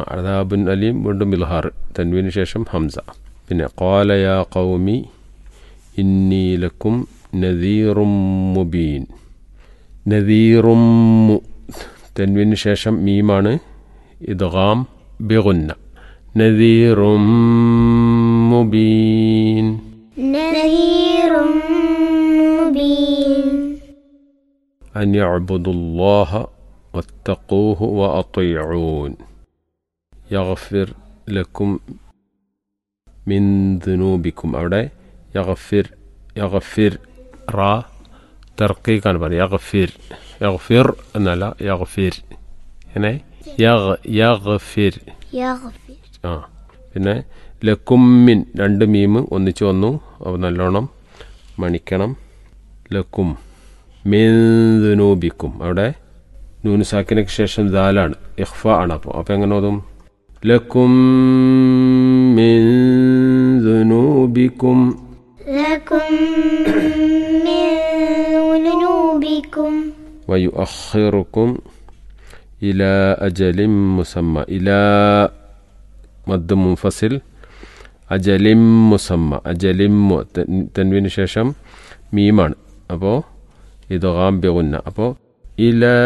അദാബുൻ അലീം വീണ്ടും ഇൽഹാർ തൻവീന് ശേഷം ഹംസ. പിന്നെ ഖാല യാ ഖൗമി ഇന്നി ലക്കും നദീറും മുബീൻ. നദീറും തൻവീന് ശേഷം മീമാണ് ഇദ്ഗാം ബിഗുന്ന. നദീറും മുബീൻ. നദീറും മുബീൻ. അൻ യഅ്ബുദുല്ലാഹ വത്തഖൂഹു വഅതിഊൻ യഗ്ഫിർ ലക്കും മിൻ ദുനൂബിക്കും. അവിടെ യഗ്ഫിർ റാ തർക്കീഖാണ് പറയുക. യഗ്ഫിർ എന്നല്ല യഗ്ഫിർ. എങ്ങനെ യഗ്ഫിർ. ആ പിന്നെ ലക്കും മിൻ രണ്ട് മീമ് ഒന്നിച്ച് വന്നു. അപ്പോൾ നല്ലോണം മണിക്കണം. ലക്കും മിൻ ദുനൂബിക്കും. അവിടെ നൂന് സാക്കിനക്ക് ശേഷം ദാലാണ്, ഇഖ്ഫ ആണ്. അപ്പോൾ എങ്ങനെ ഓതും? ലക്കും മിൻ ദുനൂബിക്കും. വയുഅഖിറുക്കും ഇലാ അജലിൻ മുസമ്മ. ഇലാ മദ് മുൻഫസിൽ, അജലിൻ മുസമ്മ. അജലിൻ തൻവീന് ശേഷം മീമാണ്. അപ്പോൾ ഇദ്ഗാം ബിഗുന്ന. അപ്പോൾ ഇലാ